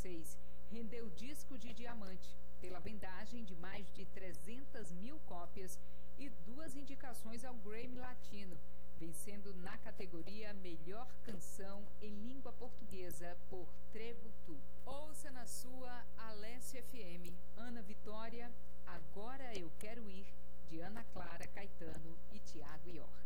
2016, rendeu disco de diamante pela vendagem de mais de 300 mil cópias e 2 indicações ao Grammy Latino, vencendo na categoria Melhor Canção em Língua Portuguesa por Trevo Tu. Ouça na sua Alessia FM, Ana Vitória, Agora Eu Quero Ir, de Ana Clara Caetano e Tiago York.